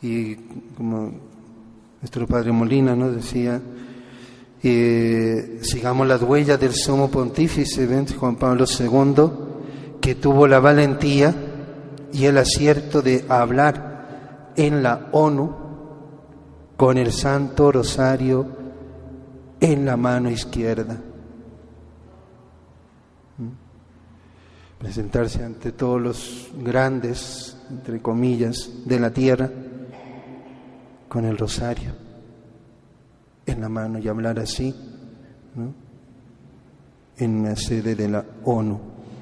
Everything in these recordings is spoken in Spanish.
Y como nuestro padre Molina nos decía, sigamos las huellas del sumo pontífice Juan Pablo II, que tuvo la valentía y el acierto de hablar en la ONU con el Santo Rosario en la mano izquierda. Presentarse ante todos los grandes, entre comillas, de la tierra con el rosario en la mano y hablar así, ¿no?, en la sede de la ONU.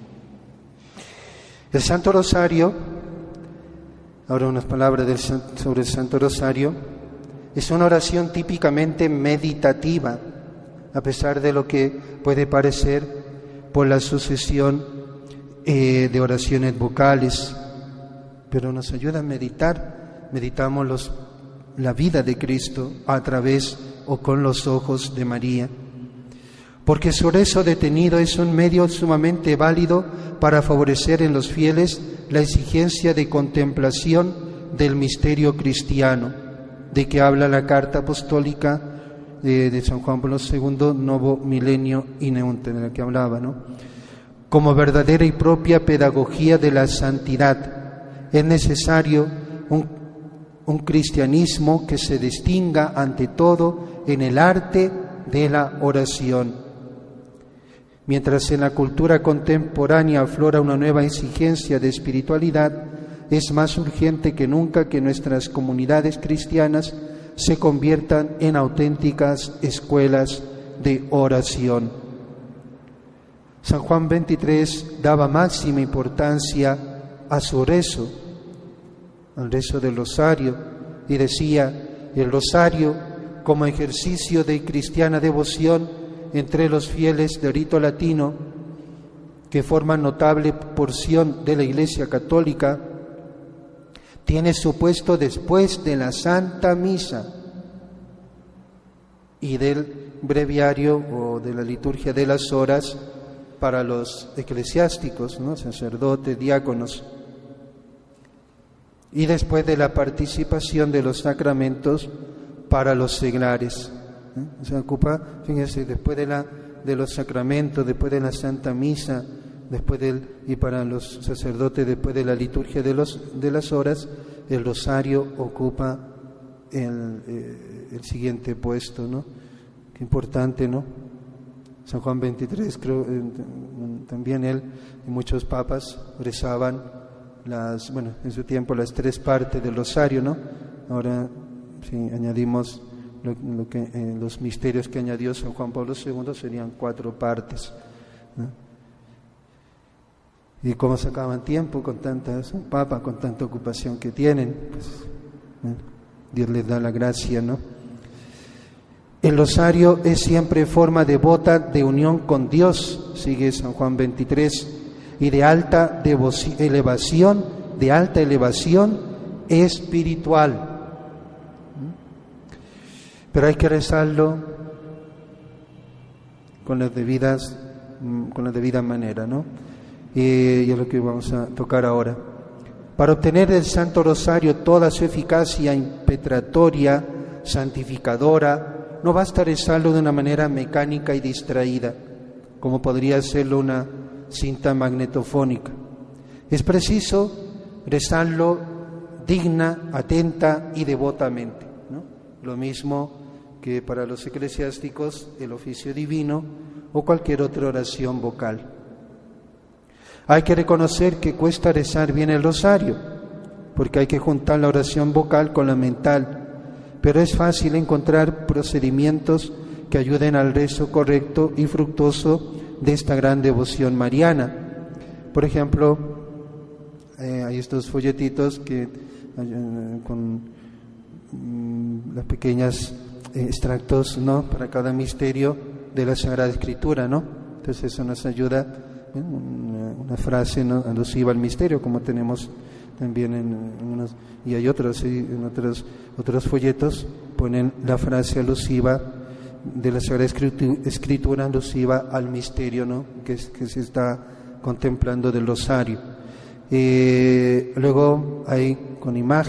El Santo Rosario, ahora unas palabras sobre el Santo Rosario, es una oración típicamente meditativa, a pesar de lo que puede parecer por la sucesión de oraciones vocales, pero nos ayuda a meditar. Meditamos la vida de Cristo a través o con los ojos de María, porque su rezo detenido es un medio sumamente válido para favorecer en los fieles la exigencia de contemplación del misterio cristiano, de que habla la carta apostólica de San Juan Pablo II, Novo Milenio Ineunte, de la que hablaba, ¿no? Como verdadera y propia pedagogía de la santidad, es necesario un cristianismo que se distinga ante todo en el arte de la oración. Mientras en la cultura contemporánea aflora una nueva exigencia de espiritualidad, es más urgente que nunca que nuestras comunidades cristianas se conviertan en auténticas escuelas de oración. San Juan XXIII daba máxima importancia a su rezo, al rezo del rosario, y decía: el rosario, como ejercicio de cristiana devoción entre los fieles de rito latino, que forman notable porción de la Iglesia Católica, tiene su puesto después de la Santa Misa y del breviario o de la liturgia de las horas para los eclesiásticos, ¿no?, sacerdotes, diáconos, y después de la participación de los sacramentos para los seglares. Se ocupa, fíjense, después de los sacramentos, después de la Santa Misa, y para los sacerdotes después de la liturgia de las horas, el rosario ocupa el siguiente puesto, ¿no? Qué importante, ¿no? San Juan XXIII, creo, también él y muchos papas rezaban en su tiempo las 3 partes del rosario, ¿no? Ahora si añadimos los misterios que añadió San Juan Pablo II, serían 4 partes, ¿no? Y cómo sacaban tiempo con papa, con tanta ocupación que tienen, pues, Dios les da la gracia, ¿no? El rosario es siempre forma devota de unión con Dios, sigue San Juan XXIII, y de alta elevación espiritual. Pero hay que rezarlo con la debida manera, ¿no? Y es lo que vamos a tocar ahora. Para obtener del Santo Rosario toda su eficacia impetratoria, santificadora, no basta rezarlo de una manera mecánica y distraída, como podría hacerlo una cinta magnetofónica. Es preciso rezarlo digna, atenta y devotamente, ¿no? Lo mismo que para los eclesiásticos el oficio divino o cualquier otra oración vocal. Hay que reconocer que cuesta rezar bien el rosario, porque hay que juntar la oración vocal con la mental, pero es fácil encontrar procedimientos que ayuden al rezo correcto y fructuoso de esta gran devoción mariana. Por ejemplo, hay estos folletitos con las pequeñas extractos, ¿no?, para cada misterio de la Sagrada Escritura, ¿no? Entonces eso nos ayuda, una frase, ¿no?, alusiva al misterio, como tenemos también en unos, y hay otros, en otros folletos ponen la frase alusiva de la Sagrada Escritura, alusiva al misterio, ¿no?, que se está contemplando del rosario. Luego hay con imágenes